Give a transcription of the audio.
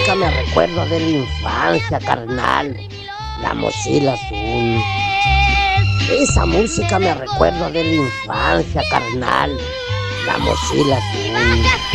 música me recuerda de la infancia, carnal. La mochila azul. Esa música me recuerda de la infancia, carnal. La mochila azul.